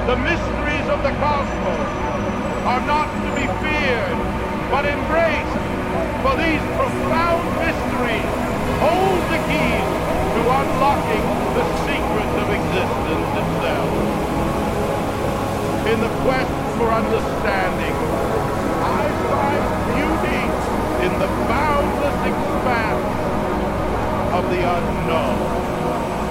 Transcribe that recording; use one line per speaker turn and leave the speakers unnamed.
The mysteries of the cosmos are not to be feared, but embraced, for these profound mysteries hold the keys to unlocking the secrets of existence itself. In the quest for understanding,